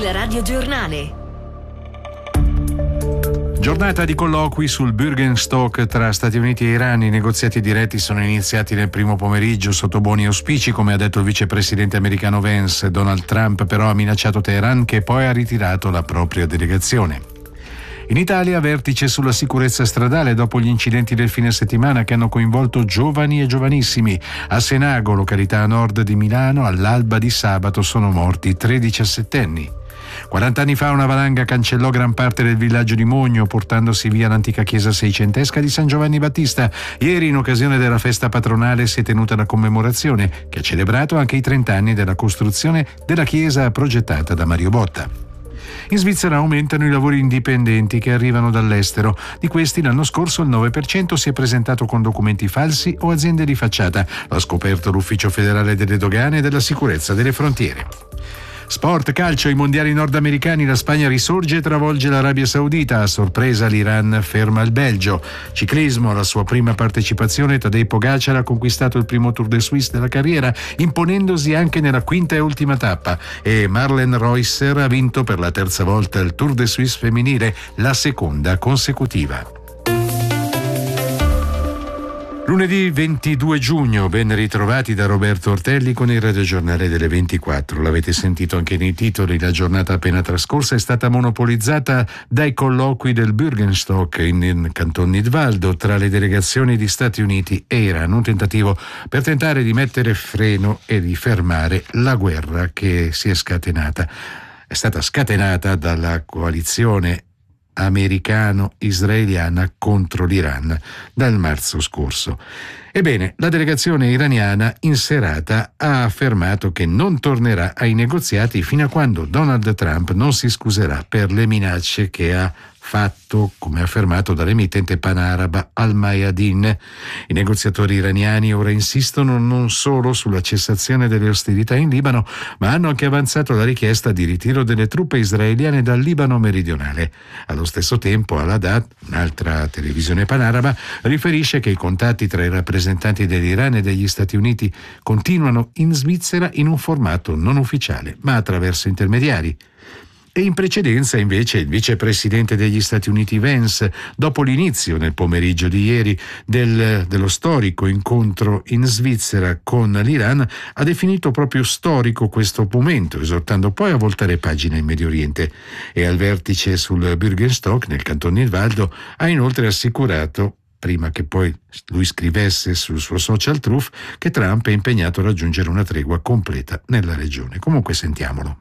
Il radiogiornale. Giornata di colloqui sul Bürgenstock tra Stati Uniti e Iran. I negoziati diretti sono iniziati nel primo pomeriggio sotto buoni auspici, come ha detto il vicepresidente americano Vance. Donald Trump però ha minacciato Teheran, che poi ha ritirato la propria delegazione. In Italia, vertice sulla sicurezza stradale dopo gli incidenti del fine settimana che hanno coinvolto giovani e giovanissimi. A Senago, località a nord di Milano, all'alba di sabato sono morti 3 diciassettenni. 40 anni fa una valanga cancellò gran parte del villaggio di Mogno, portandosi via l'antica chiesa seicentesca di San Giovanni Battista. Ieri, in occasione della festa patronale, si è tenuta la commemorazione, che ha celebrato anche i 30 anni della costruzione della chiesa progettata da Mario Botta. In Svizzera aumentano i lavori indipendenti che arrivano dall'estero. Di questi l'anno scorso il 9% si è presentato con documenti falsi o aziende di facciata. Lo ha scoperto l'Ufficio federale delle dogane e della sicurezza delle frontiere. Sport, calcio, i mondiali nordamericani, la Spagna risorge e travolge l'Arabia Saudita, a sorpresa l'Iran ferma il Belgio. Ciclismo, la sua prima partecipazione, Tadej Pogacar ha conquistato il primo Tour de Suisse della carriera, imponendosi anche nella quinta e ultima tappa, e Marlen Reusser ha vinto per la terza volta il Tour de Suisse femminile, la seconda consecutiva. Lunedì 22 giugno, ben ritrovati da Roberto Ortelli con il radiogiornale delle 24. L'avete sentito anche nei titoli, la giornata appena trascorsa è stata monopolizzata dai colloqui del Bürgenstock in Canton Nidwaldo tra le delegazioni di Stati Uniti e Iran, un tentativo per tentare di mettere freno e di fermare la guerra che si è scatenata. È stata scatenata dalla coalizione americano-israeliana contro l'Iran dal marzo scorso. Ebbene, la delegazione iraniana in serata ha affermato che non tornerà ai negoziati fino a quando Donald Trump non si scuserà per le minacce che ha fatto, come affermato dall'emittente panaraba Al Mayadeen. I negoziatori iraniani ora insistono non solo sulla cessazione delle ostilità in Libano, ma hanno anche avanzato la richiesta di ritiro delle truppe israeliane dal Libano meridionale. Allo stesso tempo, Al-Haddad, un'altra televisione panaraba, riferisce che i contatti tra i rappresentanti dell'Iran e degli Stati Uniti continuano in Svizzera in un formato non ufficiale, ma attraverso intermediari. E in precedenza invece il vicepresidente degli Stati Uniti Vance, dopo l'inizio nel pomeriggio di ieri dello storico incontro in Svizzera con l'Iran, ha definito proprio storico questo momento, esortando poi a voltare pagina in Medio Oriente. E al vertice sul Bürgenstock nel Canton Nidwaldo ha inoltre assicurato, prima che poi lui scrivesse sul suo social Truth, che Trump è impegnato a raggiungere una tregua completa nella regione. Comunque sentiamolo.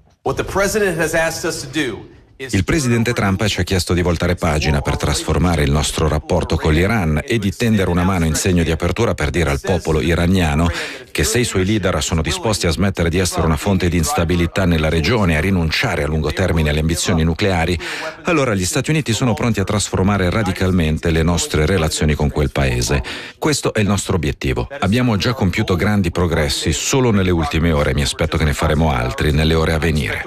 Il presidente Trump ci ha chiesto di voltare pagina per trasformare il nostro rapporto con l'Iran e di tendere una mano in segno di apertura per dire al popolo iraniano che se i suoi leader sono disposti a smettere di essere una fonte di instabilità nella regione e a rinunciare a lungo termine alle ambizioni nucleari, allora gli Stati Uniti sono pronti a trasformare radicalmente le nostre relazioni con quel paese. Questo è il nostro obiettivo. Abbiamo già compiuto grandi progressi solo nelle ultime ore e mi aspetto che ne faremo altri nelle ore a venire.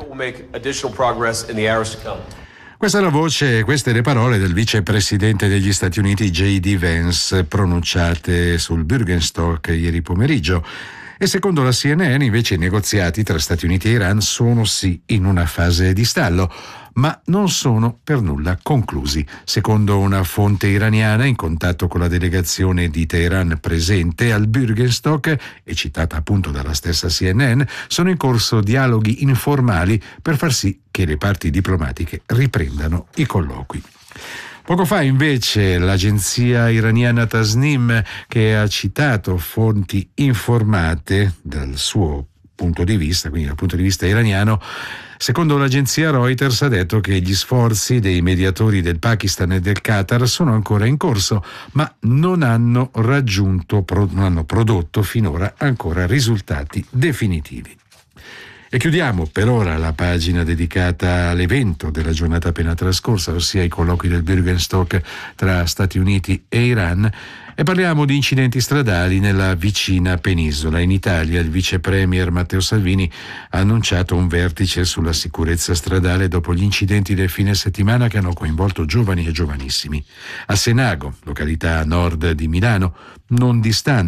Questa è la voce, queste le parole del vicepresidente degli Stati Uniti J.D. Vance, pronunciate sul Bürgenstock ieri pomeriggio. E secondo la CNN invece i negoziati tra Stati Uniti e Iran sono sì in una fase di stallo, ma non sono per nulla conclusi. Secondo una fonte iraniana in contatto con la delegazione di Teheran presente al Bürgenstock, e citata appunto dalla stessa CNN, sono in corso dialoghi informali per far sì che le parti diplomatiche riprendano i colloqui. Poco fa invece l'agenzia iraniana Tasnim, che ha citato fonti informate dal suo punto di vista, quindi dal punto di vista iraniano, secondo l'agenzia Reuters ha detto che gli sforzi dei mediatori del Pakistan e del Qatar sono ancora in corso, ma non hanno prodotto finora ancora risultati definitivi. E chiudiamo per ora la pagina dedicata all'evento della giornata appena trascorsa, ossia i colloqui del Bürgenstock tra Stati Uniti e Iran, e parliamo di incidenti stradali nella vicina penisola. In Italia il vice premier Matteo Salvini ha annunciato un vertice sulla sicurezza stradale dopo gli incidenti del fine settimana che hanno coinvolto giovani e giovanissimi. A Senago, località a nord di Milano, non distante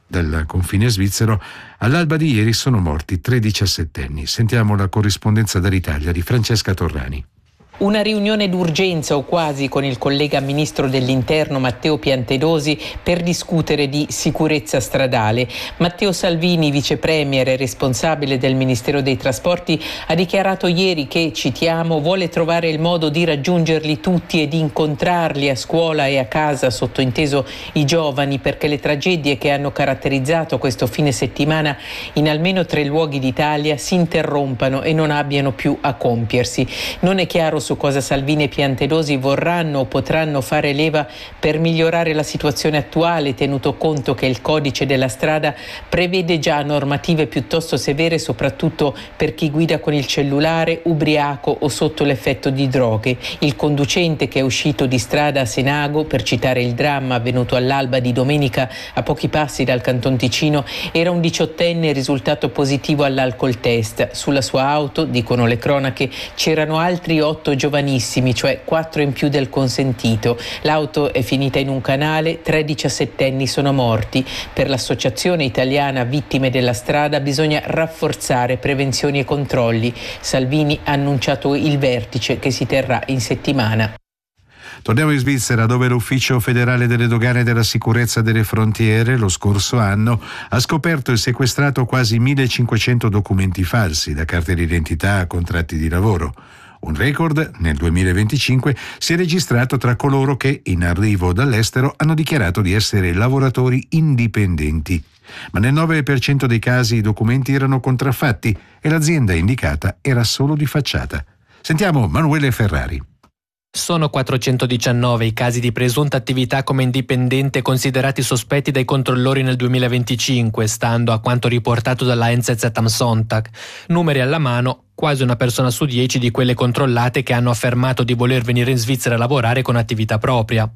Dal confine svizzero, all'alba di ieri sono morti 3 diciassettenni. Sentiamo la corrispondenza dall'Italia di Francesca Torrani. Una riunione d'urgenza o quasi con il collega ministro dell'Interno Matteo Piantedosi per discutere di sicurezza stradale. Matteo Salvini, vice premier e responsabile del Ministero dei Trasporti, ha dichiarato ieri che, citiamo, vuole trovare il modo di raggiungerli tutti e di incontrarli a scuola e a casa, sottointeso i giovani, perché le tragedie che hanno caratterizzato questo fine settimana in almeno 3 luoghi d'Italia si interrompano e non abbiano più a compiersi. Non è chiaro su cosa Salvini e Piantedosi vorranno o potranno fare leva per migliorare la situazione attuale, tenuto conto che il codice della strada prevede già normative piuttosto severe, soprattutto per chi guida con il cellulare, ubriaco o sotto l'effetto di droghe. Il conducente che è uscito di strada a Senago, per citare il dramma avvenuto all'alba di domenica a pochi passi dal Canton Ticino, era un 18enne risultato positivo all'alcol test. Sulla sua auto, dicono le cronache, c'erano altri 8 giovanissimi, cioè 4 in più del consentito. L'auto è finita in un canale, 3 diciassettenni sono morti. Per l'Associazione Italiana Vittime della Strada bisogna rafforzare prevenzioni e controlli. Salvini ha annunciato il vertice che si terrà in settimana. Torniamo in Svizzera, dove l'Ufficio federale delle dogane e della sicurezza delle frontiere lo scorso anno ha scoperto e sequestrato quasi 1500 documenti falsi, da carte d'identità a contratti di lavoro. Un record nel 2025 si è registrato tra coloro che, in arrivo dall'estero, hanno dichiarato di essere lavoratori indipendenti. Ma nel 9% dei casi i documenti erano contraffatti e l'azienda indicata era solo di facciata. Sentiamo Manuele Ferrari. Sono 419 i casi di presunta attività come indipendente considerati sospetti dai controllori nel 2025, stando a quanto riportato dalla NZZ am Sonntag. Numeri alla mano, quasi una persona su 10 di quelle controllate che hanno affermato di voler venire in Svizzera a lavorare con attività propria.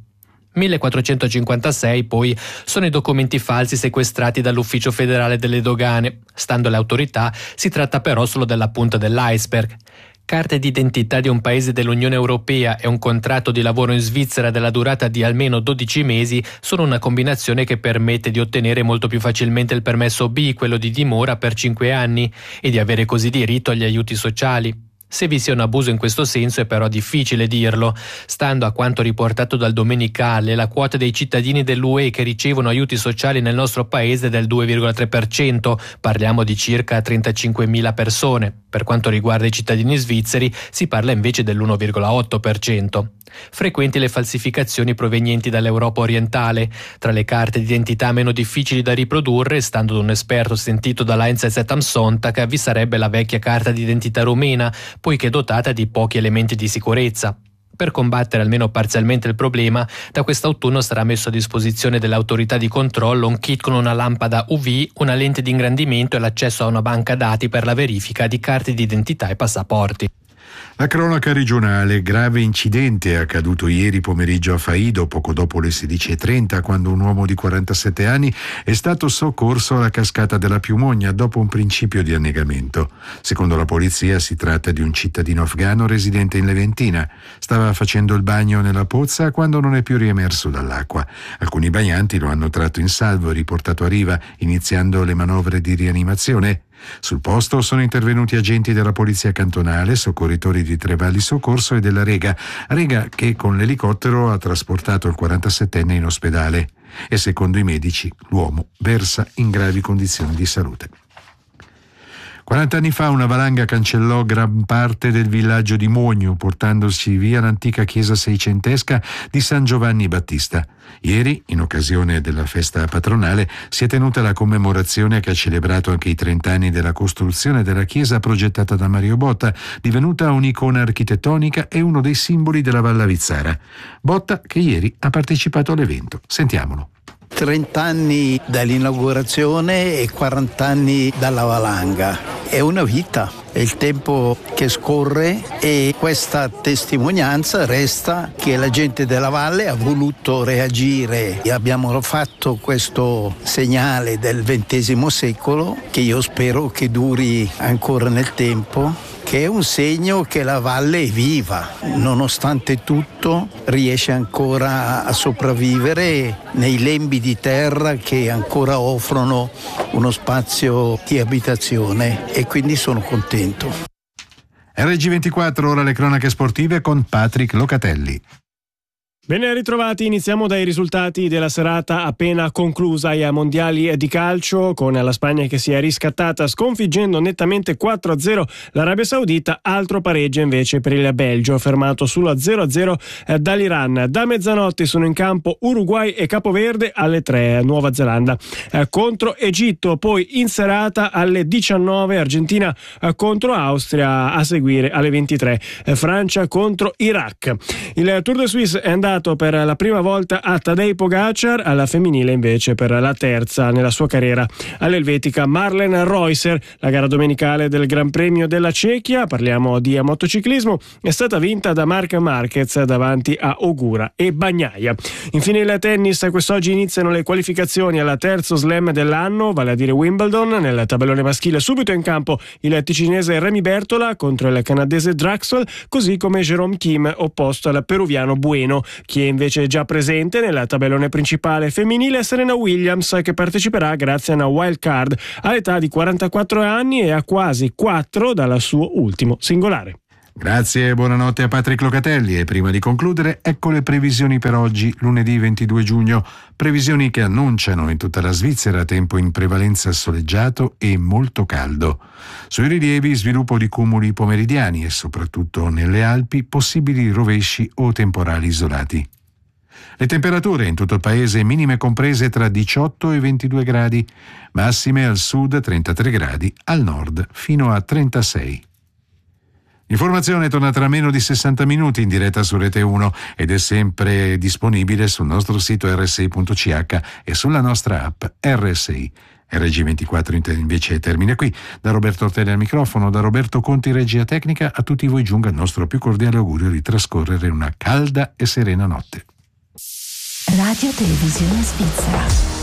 1456 poi sono i documenti falsi sequestrati dall'Ufficio federale delle dogane. Stando alle autorità, si tratta però solo della punta dell'iceberg. Carte d'identità di un paese dell'Unione Europea e un contratto di lavoro in Svizzera della durata di almeno 12 mesi sono una combinazione che permette di ottenere molto più facilmente il permesso B, quello di dimora, per 5 anni e di avere così diritto agli aiuti sociali. Se vi sia un abuso in questo senso è però difficile dirlo. Stando a quanto riportato dal Domenicale, la quota dei cittadini dell'UE che ricevono aiuti sociali nel nostro paese è del 2,3%, parliamo di circa 35.000 persone. Per quanto riguarda i cittadini svizzeri si parla invece dell'1,8%. Frequenti le falsificazioni provenienti dall'Europa orientale. Tra le carte d'identità meno difficili da riprodurre, stando ad un esperto sentito dalla NZZ am Sonntag, vi sarebbe la vecchia carta d'identità rumena, poiché dotata di pochi elementi di sicurezza. Per combattere almeno parzialmente il problema, da quest'autunno sarà messo a disposizione delle autorità di controllo un kit con una lampada UV, una lente di ingrandimento e l'accesso a una banca dati per la verifica di carte d'identità e passaporti. La cronaca regionale: grave incidente è accaduto ieri pomeriggio a Faido, poco dopo le 16:30, quando un uomo di 47 anni è stato soccorso alla cascata della Piumogna dopo un principio di annegamento. Secondo la polizia si tratta di un cittadino afghano residente in Leventina. Stava facendo il bagno nella pozza quando non è più riemerso dall'acqua. Alcuni bagnanti lo hanno tratto in salvo e riportato a riva, iniziando le manovre di rianimazione. Sul posto sono intervenuti agenti della polizia cantonale, soccorritori di Trevalli Soccorso e della Rega che con l'elicottero ha trasportato il 47enne in ospedale e secondo i medici l'uomo versa in gravi condizioni di salute. 40 anni fa una valanga cancellò gran parte del villaggio di Mogno, portandosi via l'antica chiesa seicentesca di San Giovanni Battista. Ieri, in occasione della festa patronale, si è tenuta la commemorazione che ha celebrato anche i 30 anni della costruzione della chiesa progettata da Mario Botta, divenuta un'icona architettonica e uno dei simboli della Val Avizzara. Botta che ieri ha partecipato all'evento. Sentiamolo. 30 anni dall'inaugurazione e 40 anni dalla valanga. È una vita, è il tempo che scorre e questa testimonianza resta che la gente della valle ha voluto reagire. Abbiamo fatto questo segnale del XX secolo che io spero che duri ancora nel tempo, che è un segno che la valle è viva, nonostante tutto riesce ancora a sopravvivere nei lembi di terra che ancora offrono uno spazio di abitazione, e quindi sono contento. RG24, ora le cronache sportive con Patrick Locatelli. Ben ritrovati, iniziamo dai risultati della serata appena conclusa ai mondiali di calcio, con la Spagna che si è riscattata sconfiggendo nettamente 4-0 l'Arabia Saudita, altro pareggio invece per il Belgio, fermato sullo 0-0 dall'Iran. Da mezzanotte sono in campo Uruguay e Capoverde, alle 3 Nuova Zelanda contro Egitto, poi in serata alle 19 Argentina contro Austria, a seguire alle 23 Francia contro Iraq. Il Tour de Suisse è andato per la prima volta a Tadej Pogacar, alla femminile invece per la terza nella sua carriera all'elvetica Marlen Reusser. La gara domenicale del Gran Premio della Cechia, parliamo di motociclismo, è stata vinta da Marc Marquez davanti a Ogura e Bagnaia. Infine il tennis, quest'oggi iniziano le qualificazioni al terzo slam dell'anno, vale a dire Wimbledon. Nel tabellone maschile subito in campo il ticinese Remy Bertola contro il canadese Draxwell, così come Jerome Kim opposto al peruviano Bueno. Chi è invece già presente nel tabellone principale femminile è Serena Williams, che parteciperà grazie a una wild card all'età di 44 anni e a quasi 4 dal suo ultimo singolare. Grazie e buonanotte a Patrick Locatelli. E prima di concludere, ecco le previsioni per oggi, lunedì 22 giugno. Previsioni che annunciano in tutta la Svizzera tempo in prevalenza soleggiato e molto caldo. Sui rilievi sviluppo di cumuli pomeridiani e soprattutto nelle Alpi possibili rovesci o temporali isolati. Le temperature in tutto il paese minime comprese tra 18 e 22 gradi, massime al sud 33 gradi, al nord fino a 36. L'informazione torna tra meno di 60 minuti in diretta su Rete 1 ed è sempre disponibile sul nostro sito rsi.ch e sulla nostra app RSI. RG24 invece termina qui. Da Roberto Ortelli al microfono, da Roberto Conti regia tecnica, a tutti voi giunga il nostro più cordiale augurio di trascorrere una calda e serena notte. Radio Televisione Svizzera.